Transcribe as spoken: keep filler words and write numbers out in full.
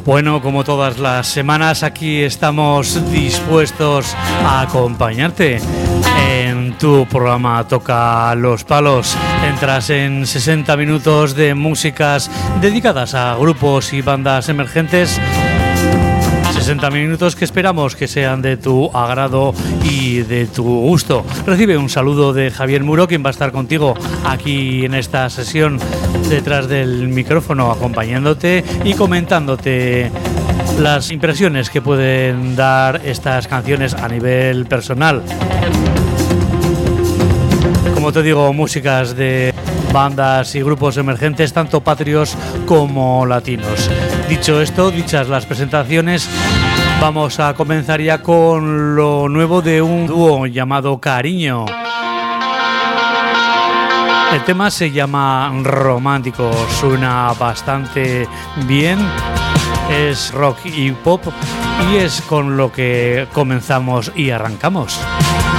Bueno, como todas las semanas, aquí estamos dispuestos a acompañarte en tu programa Toca los Palos. Entras en sesenta minutos de músicas dedicadas a grupos y bandas emergentes. sesenta minutos que esperamos que sean de tu agrado y de tu gusto. Recibe un saludo de Javier Muro, quien va a estar contigo aquí en esta sesión detrás del micrófono, acompañándote y comentándote las impresiones que pueden dar estas canciones a nivel personal. Como te digo, músicas de bandas y grupos emergentes, tanto patrios como latinos. Dicho esto, dichas las presentaciones, vamos a comenzar ya con lo nuevo de un dúo llamado Cariño. El tema se llama Romántico, suena bastante bien, es rock y pop y es con lo que comenzamos y arrancamos.